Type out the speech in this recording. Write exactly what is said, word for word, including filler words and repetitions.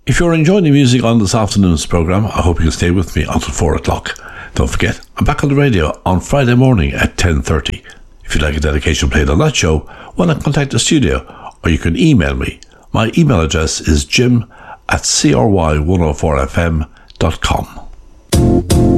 If you're enjoying the music on this afternoon's programme, I hope you can stay with me until four o'clock. Don't forget, I'm back on the radio on Friday morning at ten thirty. If you'd like a dedication played on that show, why not contact the studio, or you can email me. My email address is jim at c r y one oh four f m dot com.